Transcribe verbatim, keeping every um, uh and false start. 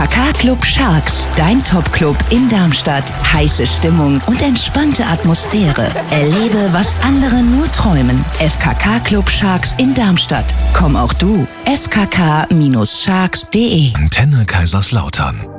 K K Club Sharks, dein Top-Club in Darmstadt. Heiße Stimmung und entspannte Atmosphäre. Erlebe, was andere nur träumen. F K K Club Sharks in Darmstadt. Komm auch du. f k k Bindestrich sharks punkt de Antenne Kaiserslautern.